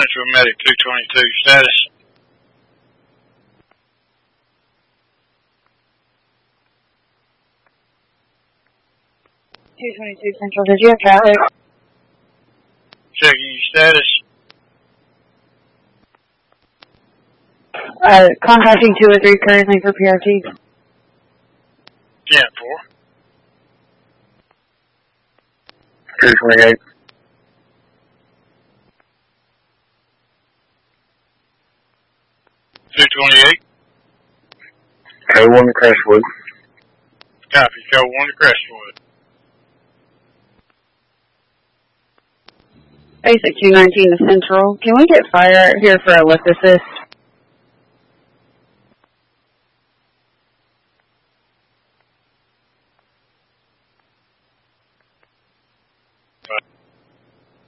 Central Medic 222 status. Central, did you have traffic? Checking your status. Contacting 203 currently for PRT. 10-4. 228. 228. Code 1 to Crestwood. Copy. Code 1 to Crestwood. Basic 219 to Central. Can we get fire here for ellipsis?